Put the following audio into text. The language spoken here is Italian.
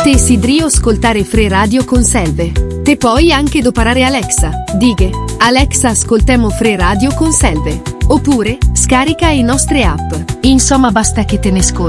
Te sidrio ascoltare Free Radio con Selve. Te puoi anche doparare Alexa. Dighe, Alexa ascoltemo Free Radio con Selve. Oppure, scarica i nostre app. Insomma basta che te ne scordi.